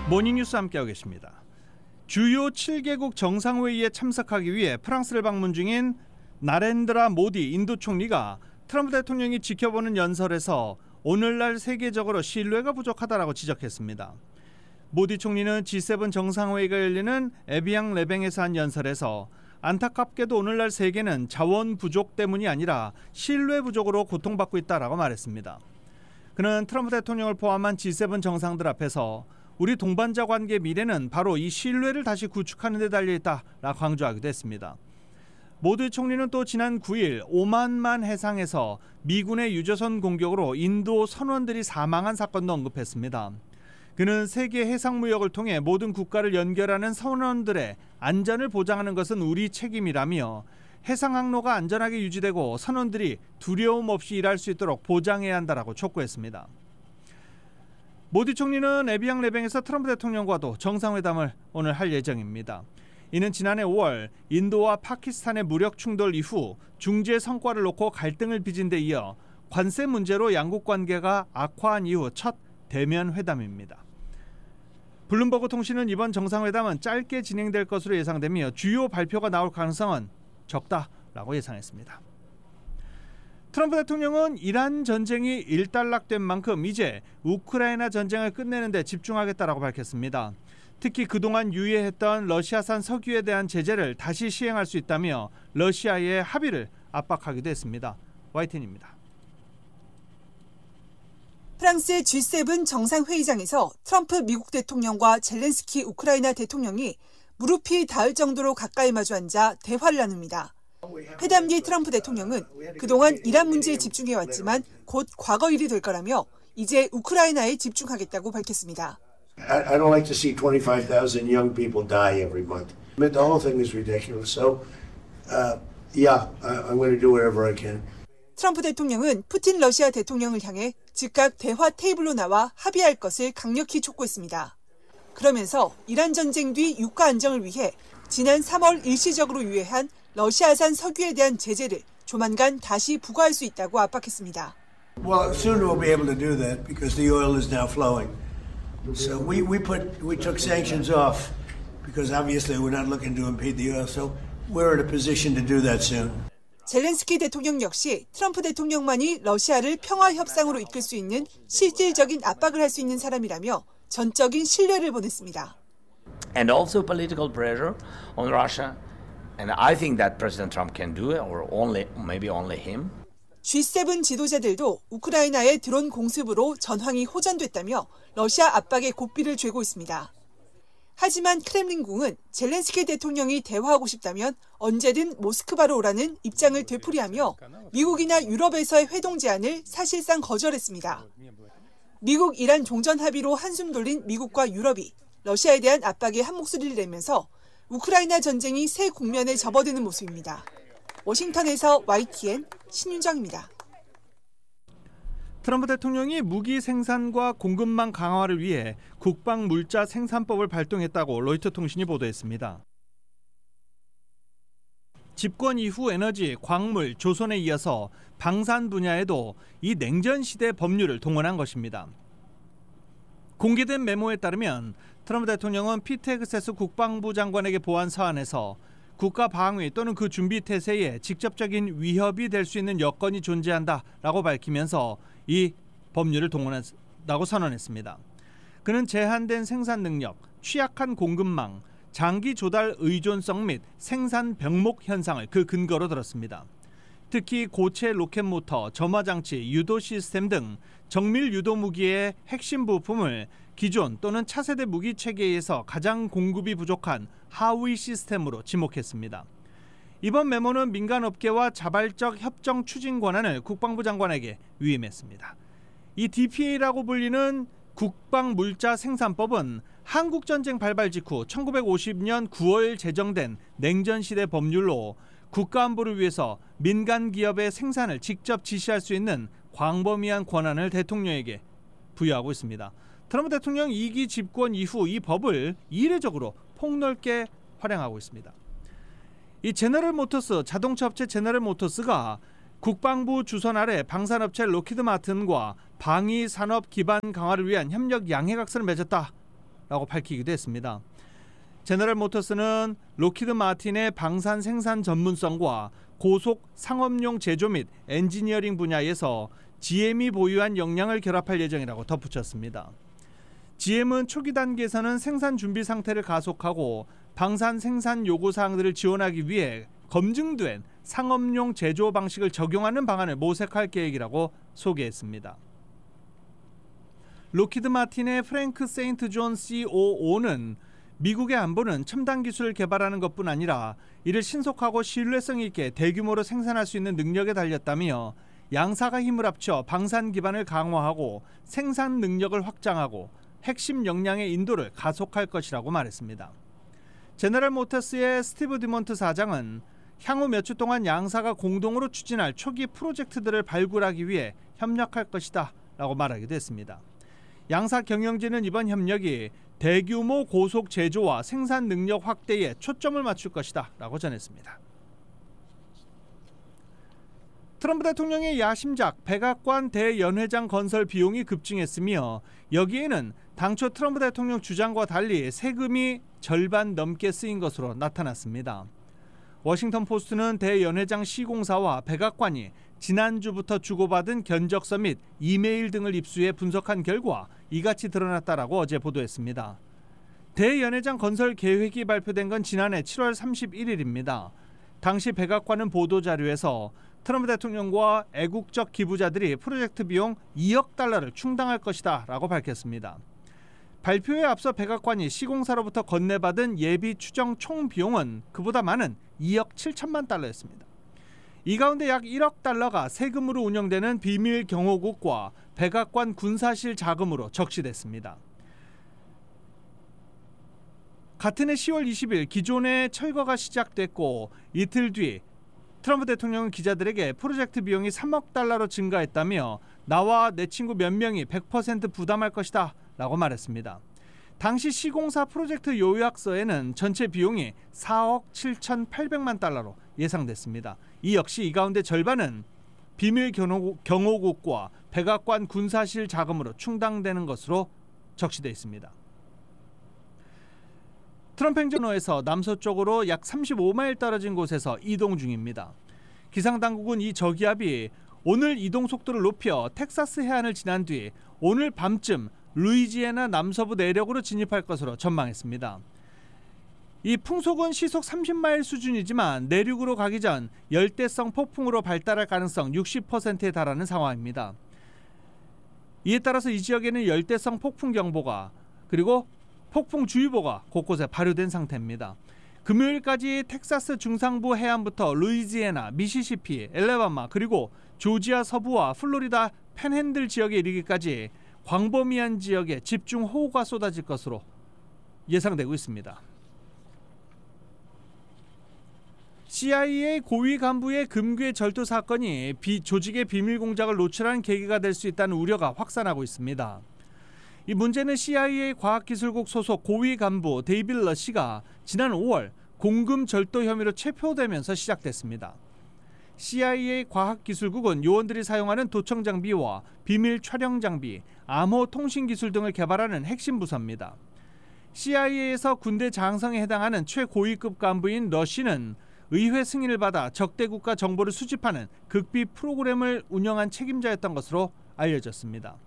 모닝뉴스 함께하고 계십니다. 주요 7개국 정상회의에 참석하기 위해 프랑스를 방문 중인 나렌드라 모디 인도 총리가 트럼프 대통령이 지켜보는 연설에서 오늘날 세계적으로 신뢰가 부족하다라고 지적했습니다. 모디 총리는 G7 정상회의가 열리는 에비앙 레뱅에서 한 연설에서 안타깝게도 오늘날 세계는 자원 부족 때문이 아니라 신뢰 부족으로 고통받고 있다라고 말했습니다. 그는 트럼프 대통령을 포함한 G7 정상들 앞에서 우리 동반자 관계의 미래는 바로 이 신뢰를 다시 구축하는 데 달려있다라고 강조하기도 했습니다. 모디 총리는 또 지난 9일 오만만 해상에서 미군의 유조선 공격으로 인도 선원들이 사망한 사건도 언급했습니다. 그는 세계 해상무역을 통해 모든 국가를 연결하는 선원들의 안전을 보장하는 것은 우리 책임이라며 해상항로가 안전하게 유지되고 선원들이 두려움 없이 일할 수 있도록 보장해야 한다라고 촉구했습니다. 모디 총리는 에비앙 레뱅에서 트럼프 대통령과도 정상회담을 오늘 할 예정입니다. 이는 지난해 5월 인도와 파키스탄의 무력 충돌 이후 중재 성과를 놓고 갈등을 빚은 데 이어 관세 문제로 양국 관계가 악화한 이후 첫 대면 회담입니다. 블룸버그 통신은 이번 정상회담은 짧게 진행될 것으로 예상되며 주요 발표가 나올 가능성은 적다라고 예상했습니다. 트럼프 대통령은 이란 전쟁이 일단락된 만큼 이제 우크라이나 전쟁을 끝내는 데 집중하겠다라고 밝혔습니다. 특히 그동안 유예했던 러시아산 석유에 대한 제재를 다시 시행할 수 있다며 러시아의 합의를 압박하기도 했습니다. YTN입니다. 프랑스 G7 정상회의장에서 트럼프 미국 대통령과 젤렌스키 우크라이나 대통령이 무릎이 닿을 정도로 가까이 마주 앉아 대화를 나눕니다. 회담 뒤 트럼프 대통령은 그동안 이란 문제에 집중해왔지만 곧 과거 일이 될 거라며 이제 우크라이나에 집중하겠다고 밝혔습니다. I don't like to see 25,000 young people die every month. The whole thing is ridiculous. So, I'm going to do whatever I can. 트럼프 대통령은 푸틴 러시아 대통령을 향해 즉각 대화 테이블로 나와 합의할 것을 강력히 촉구했습니다. 그러면서 이란 전쟁 뒤 유가 안정을 위해 지난 3월 일시적으로 유예한 러시아산 석유에 대한 제재를 조만간 다시 부과할 수 있다고 압박했습니다. Well, soon we'll be able to do that because the oil is now flowing. So we took sanctions off because obviously we're not looking to impede the oil. So we're in a position to do that soon. 젤렌스키 대통령 역시 트럼프 대통령만이 러시아를 평화 협상으로 이끌 수 있는 실질적인 압박을 할 수 있는 사람이라며 전적인 신뢰를 보냈습니다. And also political pressure on Russia. And I think that President Trump can do it, or maybe only him. G7 지도자들도 우크라이나의 드론 공습으로 전황이 호전됐다며 러시아 압박에 고삐를 쥐고 있습니다. 하지만 크렘린궁은 젤렌스키 대통령이 대화하고 싶다면 언제든 모스크바로 오라는 입장을 되풀이하며 미국이나 유럽에서의 회동 제안을 사실상 거절했습니다. 미국 이란 종전 합의로 한숨 돌린 미국과 유럽이 러시아에 대한 압박에 한 목소리를 내면서 우크라이나 전쟁이 새 국면에 접어드는 모습입니다. 워싱턴에서 YTN 신윤정입니다. 트럼프 대통령이 무기 생산과 공급망 강화를 위해 국방 물자 생산법을 발동했다고 로이터 통신이 보도했습니다. 집권 이후 에너지, 광물, 조선에 이어서 방산 분야에도 이 냉전 시대 법률을 동원한 것입니다. 공개된 메모에 따르면 트럼프 대통령은 피트 헤그세스 국방부 장관에게 보안 사안에서 국가 방위 또는 그 준비 태세에 직접적인 위협이 될 수 있는 여건이 존재한다라고 밝히면서 이 법률을 동원한다고 선언했습니다. 그는 제한된 생산 능력, 취약한 공급망, 장기 조달 의존성 및 생산 병목 현상을 그 근거로 들었습니다. 특히 고체 로켓 모터, 점화 장치, 유도 시스템 등 정밀 유도 무기의 핵심 부품을 기존 또는 차세대 무기 체계에서 가장 공급이 부족한 하위 시스템으로 지목했습니다. 이번 메모는 민간업계와 자발적 협정 추진 권한을 국방부 장관에게 위임했습니다. 이 DPA라고 불리는 국방물자 생산법은 한국전쟁 발발 직후 1950년 9월 제정된 냉전시대 법률로 국가안보를 위해서 민간 기업의 생산을 직접 지시할 수 있는 광범위한 권한을 대통령에게 부여하고 있습니다. 트럼프 대통령 2기 집권 이후 이 법을 이례적으로 폭넓게 활용하고 있습니다. 이 제너럴 모터스, 자동차 업체 제너럴 모터스가 국방부 주선 아래 방산업체 로키드 마틴과 방위 산업 기반 강화를 위한 협력 양해각서를 맺었다 라고 밝히기도 했습니다. 제너럴 모터스는 록히드 마틴의 방산 생산 전문성과 고속 상업용 제조 및 엔지니어링 분야에서 GM이 보유한 역량을 결합할 예정이라고 덧붙였습니다. GM은 초기 단계에서는 생산 준비 상태를 가속하고 방산 생산 요구 사항들을 지원하기 위해 검증된 상업용 제조 방식을 적용하는 방안을 모색할 계획이라고 소개했습니다. 록히드 마틴의 프랭크 세인트 존 COO는 미국의 안보는 첨단 기술을 개발하는 것뿐 아니라 이를 신속하고 신뢰성 있게 대규모로 생산할 수 있는 능력에 달렸다며 양사가 힘을 합쳐 방산 기반을 강화하고 생산 능력을 확장하고 핵심 역량의 인도를 가속할 것이라고 말했습니다. 제너럴 모터스의 스티브 디몬트 사장은 향후 몇 주 동안 양사가 공동으로 추진할 초기 프로젝트들을 발굴하기 위해 협력할 것이다 라고 말하기도 했습니다. 양사 경영진은 이번 협력이 대규모 고속 제조와 생산 능력 확대에 초점을 맞출 것이다 라고 전했습니다. 트럼프 대통령의 야심작 백악관 대연회장 건설 비용이 급증했으며 여기에는 당초 트럼프 대통령 주장과 달리 세금이 절반 넘게 쓰인 것으로 나타났습니다. 워싱턴 포스트는 대연회장 시공사와 백악관이 지난주부터 주고받은 견적서 및 이메일 등을 입수해 분석한 결과 이같이 드러났다라고 어제 보도했습니다. 대연회장 건설 계획이 발표된 건 지난해 7월 31일입니다. 당시 백악관은 보도자료에서 트럼프 대통령과 애국적 기부자들이 프로젝트 비용 2억 달러를 충당할 것이다 라고 밝혔습니다. 발표에 앞서 백악관이 시공사로부터 건네받은 예비 추정 총 비용은 그보다 많은 2억 7천만 달러였습니다. 이 가운데 약 1억 달러가 세금으로 운영되는 비밀 경호국과 백악관 군사실 자금으로 적시됐습니다. 같은 해 10월 20일 기존의 철거가 시작됐고 이틀 뒤 트럼프 대통령은 기자들에게 프로젝트 비용이 3억 달러로 증가했다며 나와 내 친구 몇 명이 100% 부담할 것이다 라고 말했습니다. 당시 시공사 프로젝트 요약서에는 전체 비용이 4억 7,800만 달러로 예상됐습니다. 이 역시 이 가운데 절반은 비밀 경호국과 백악관 군사실 자금으로 충당되는 것으로 적시되어 있습니다. 트럼프 행정부에서 남서쪽으로 약 35마일 떨어진 곳에서 이동 중입니다. 기상당국은 이 저기압이 오늘 이동 속도를 높여 텍사스 해안을 지난 뒤 오늘 밤쯤 루이지애나 남서부 내륙으로 진입할 것으로 전망했습니다. 이 풍속은 시속 30마일 수준이지만 내륙으로 가기 전 열대성 폭풍으로 발달할 가능성 60%에 달하는 상황입니다. 이에 따라서 이 지역에는 열대성 폭풍경보가 그리고 폭풍주의보가 곳곳에 발효된 상태입니다. 금요일까지 텍사스 중상부 해안부터 루이지애나, 미시시피, 엘레바마 그리고 조지아 서부와 플로리다 팬핸들 지역에 이르기까지 광범위한 지역에 집중 호우가 쏟아질 것으로 예상되고 있습니다. CIA 고위 간부의 금괴 절도 사건이 조직의 비밀 공작을 노출한 계기가 될 수 있다는 우려가 확산하고 있습니다. 이 문제는 CIA 과학기술국 소속 고위 간부 데이빗 러시가 지난 5월 공금 절도 혐의로 체포되면서 시작됐습니다. CIA 과학기술국은 요원들이 사용하는 도청 장비와 비밀 촬영 장비, 암호 통신 기술 등을 개발하는 핵심 부서입니다. CIA에서 군대 장성에 해당하는 최고위급 간부인 러시는 의회 승인을 받아 적대 국가 정보를 수집하는 극비 프로그램을 운영한 책임자였던 것으로 알려졌습니다.